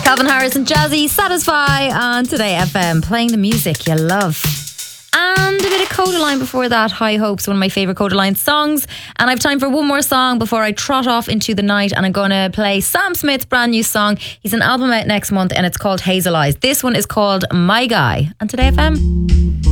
Calvin Harris and Jazzy, Satisfy on Today FM, playing the music you love. And a bit of Codaline before that, High Hopes, one of my favourite Codaline songs. And I've time for one more song before I trot off into the night, and I'm going to play Sam Smith's brand new song. He's an album out next month and it's called Hazel Eyes. This one is called My Guy on Today FM.